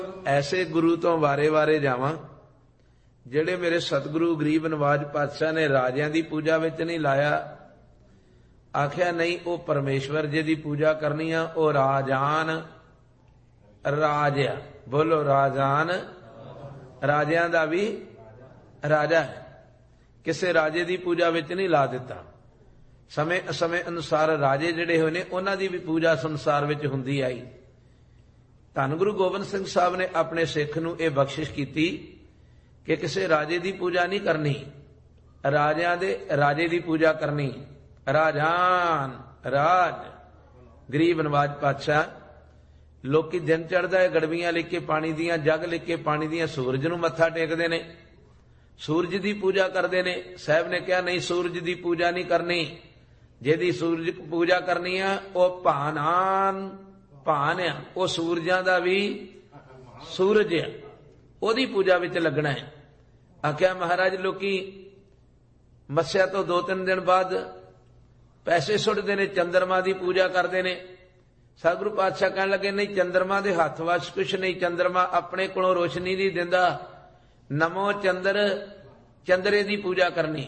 ऐसे गुरु तो वारे वारे जावां ਜਿਹੜੇ ਮੇਰੇ सतगुरु गरीब नवाज पातशाह ने राजियां दी पूजा विच नहीं लाया। आख्या नहीं, वो परमेश्वर जी दी पूजा करनी आ, वो राजान राजा। बोलो राजान, राजियां दा भी राजा है। किसे राजे दी पूजा विच नहीं ला दिता। समय समय अनुसार राजे जिहड़े होए ने उन्हां दी भी पूजा संसार विच हुंदी आई। धन गुरु गोबिंद सिंह साहब ने अपने सिख नूं इह बख्शिश कीती कि किसी राजे की पूजा नहीं करनी, राजियां दे राजे की पूजा करनी। राजान राज गरीब नवाज पातशाह। लोकी दिन चढ़दा है गड़वियां लिख के पानी दियां, जग लिख के पानी दियां, सूरज नूं मत्था टेकदे ने, सूरज की पूजा करते ने। साहब ने कहा नहीं, सूरज की पूजा नहीं करनी। जिहदी सूरज की पूजा करनी है वह भानान भान आ, वह सूरजां दा भी सूरज है, ओदी पूजा विच लगना है। आख्या महाराज लोकी मस्या तो 2-3 दिन बाद पैसे सुटते ने, चंद्रमा की पूजा करते ने। सतगुरु पातशाह कहन लगे नहीं, चंद्रमा के हथ वश कुछ नहीं, चंद्रमा अपने कोलों रोशनी नहीं दिंदा। नमो चंद्र, चंद्रे की पूजा करनी।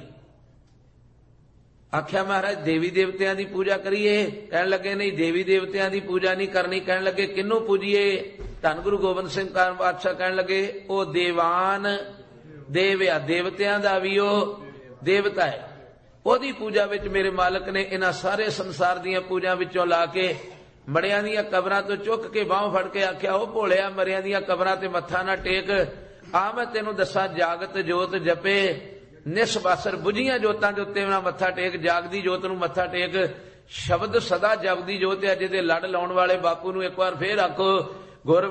आख्या महाराज देवी देवतियां की पूजा करिए। कहन लगे नहीं, देवी देवतियां की पूजा नहीं करनी। कहन लगे किन्नू पूजिए? धन गुरु गोबिंद सिंह पातशाह कहन लगे ओ देवान देव आ, देवतियां दा भी ओ देवता है, ओदी पूजा विच मेरे मालक ने इन्हां सारे संसार दीयां पूजा विचों ला के मरियां दीयां कबरां तो चुक के बाहों फड़ के आख्या ओ भोलिया, मरियां दीयां कबरां ते मत्था ना टेक। आ मैं तेनों दसां, जागत जोत जपे निस बासर, बुझियां जोतां दे उत्ते ना मत्था टेक, जागदी जोत नूं मत्था टेक। शब्द सदा जपदी जोत है। जिहदे लड़ लाउण वाले बापू नूं एक बार फिर आखो गुर